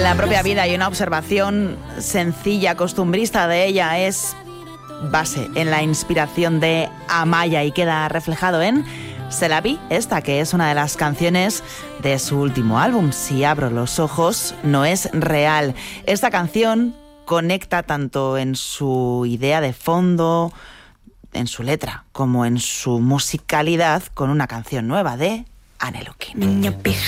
la propia vida, y una observación sencilla, costumbrista de ella es base en la inspiración de Amaya y queda reflejado en Se la vi, esta que es una de las canciones de su último álbum, Si abro los ojos, no es real. Esta canción conecta tanto en su idea de fondo, en su letra, como en su musicalidad con una canción nueva de Anne Lukin.